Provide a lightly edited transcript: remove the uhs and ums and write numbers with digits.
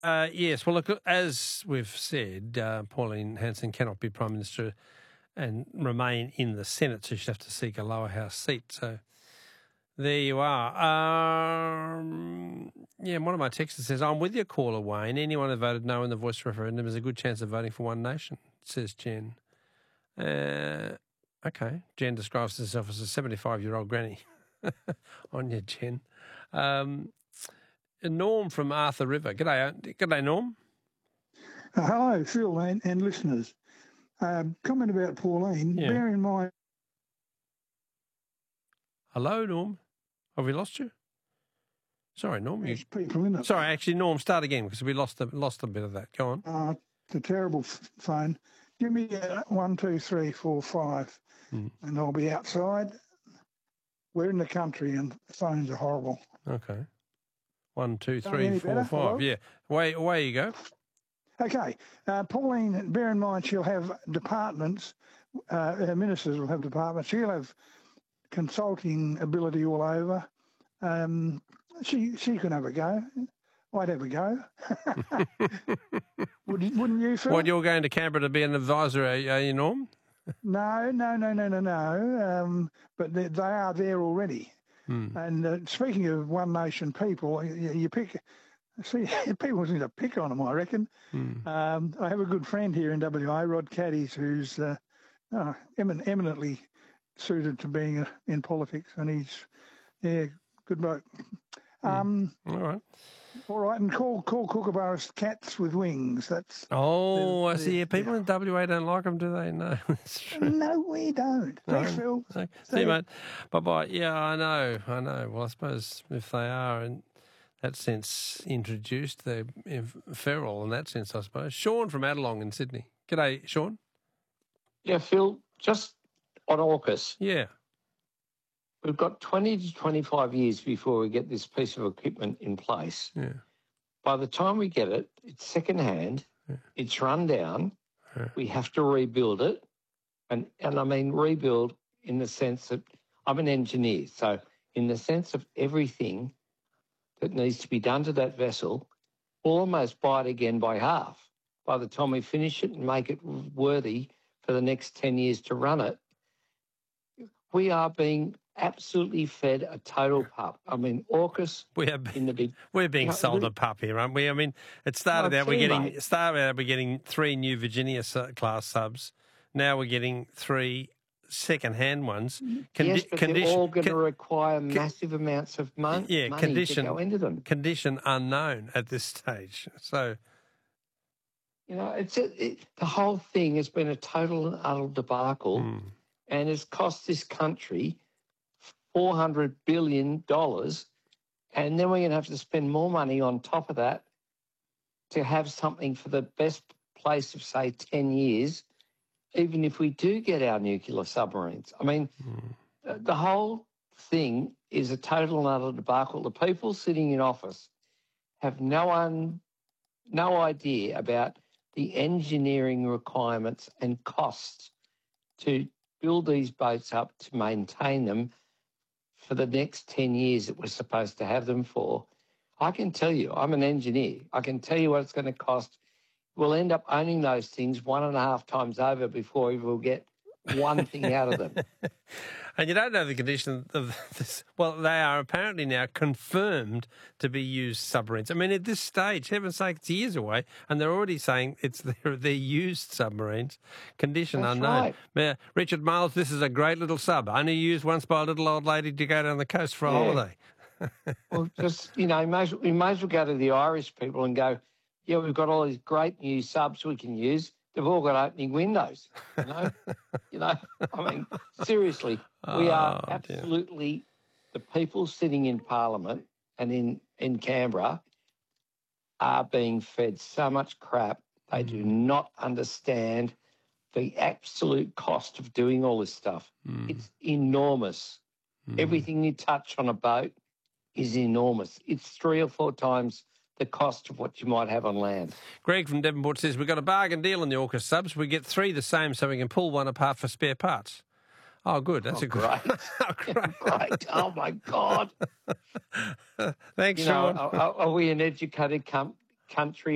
Yes. Well, look, as we've said, Pauline Hanson cannot be Prime Minister and remain in the Senate, so she'll have to seek a lower house seat. So there you are. One of my texters says, I'm with your caller, Wayne. Anyone who voted no in the Voice referendum has a good chance of voting for One Nation, says Jen. Okay. Jen describes herself as a 75-year-old granny. On you, Jen. Norm from Arthur River. G'day, Norm. Hello, Phil and listeners. Comment about Pauline. Yeah. Bear in mind... Hello, Norm. Have we lost you? Sorry, Norm. There's people in it. Sorry, actually, Norm, start again because we lost a bit of that. Go on. It's a terrible phone. Give me 1, 2, 3, 4, 5, and I'll be outside. We're in the country and the phones are horrible. Okay. 1, 2, 3, 4, 5. Hello? Yeah. Away you go. Okay. Pauline, bear in mind she'll have departments. Her ministers will have departments. She'll have consulting ability all over. She can have a go. I'd have a go. Wouldn't you, Phil? What, you're going to Canberra to be an advisor, are you, Norm? No. But they are there already. And speaking of One Nation people, you pick... See, people seem to pick on them, I reckon. I have a good friend here in WA, Rod Caddies, who's eminently suited to being in politics, and he's, good bloke. All right, and call Kookaburras cats with wings. That's... I see. People in WA don't like them, do they? No, that's true. No, we don't. Thanks, Phil. Okay. See you, mate. Bye-bye. Yeah, I know. Well, I suppose if they are in that sense introduced, they're feral in that sense, I suppose. Sean from Adelong in Sydney. G'day, Sean. Yeah, Phil, just on AUKUS. Yeah. We've got 20 to 25 years before we get this piece of equipment in place. Yeah. By the time we get it, it's secondhand, it's run down, we have to rebuild it. And I mean rebuild in the sense that I'm an engineer, so in the sense of everything that needs to be done to that vessel, we'll almost buy it again by half. By the time we finish it and make it worthy for the next 10 years to run it, we are being absolutely fed a total pup. I mean, AUKUS we're being sold a pup here, aren't we? I mean, it started out we're getting 3 new Virginia class subs. Now we're getting 3 second-hand ones. Yes, but they're all going to require massive amounts of money to go into them. Condition unknown at this stage. So, the whole thing has been a total and utter debacle, and has cost this country $400 billion, and then we're going to have to spend more money on top of that to have something for the best place of, say, 10 years, even if we do get our nuclear submarines. I mean, the whole thing is a total and utter debacle. The people sitting in office have no idea about the engineering requirements and costs to build these boats up, to maintain them for the next 10 years that we're supposed to have them for. I can tell you, I'm an engineer. I can tell you what it's going to cost. We'll end up owning those things 1.5 times over before we will get one thing out of them. And you don't know the condition of this. Well, they are apparently now confirmed to be used submarines. I mean, at this stage, heaven's sake, it's years away, and they're already saying they're used submarines. Condition That's unknown. Right. Richard Miles, this is a great little sub, only used once by a little old lady to go down the coast for a holiday. Well, just, we may as well go to the Irish people and go, yeah, we've got all these great new subs we can use. They've all got opening windows, I mean, seriously, we are absolutely, the people sitting in Parliament and in Canberra are being fed so much crap. They do not understand the absolute cost of doing all this stuff. It's enormous. Everything you touch on a boat is enormous. It's 3 or 4 times the cost of what you might have on land. Greg from Devonport says, we've got a bargain deal on the AUKUS subs. We get 3 the same so we can pull one apart for spare parts. Oh, good. That's great. Great. Oh, my God. Thanks, Sean. Are we an educated country?